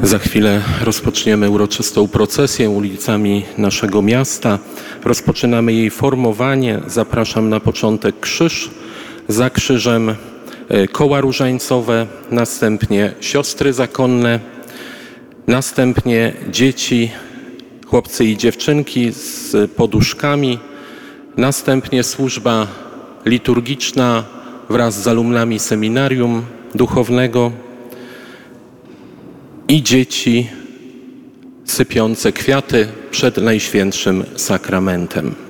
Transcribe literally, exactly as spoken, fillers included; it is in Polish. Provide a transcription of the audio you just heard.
Za chwilę rozpoczniemy uroczystą procesję ulicami naszego miasta. Rozpoczynamy jej formowanie. Zapraszam na początek krzyż, za krzyżem koła różańcowe, następnie siostry zakonne, następnie dzieci, chłopcy i dziewczynki z poduszkami, następnie służba liturgiczna wraz z alumnami seminarium duchownego i dzieci sypiące kwiaty przed Najświętszym Sakramentem.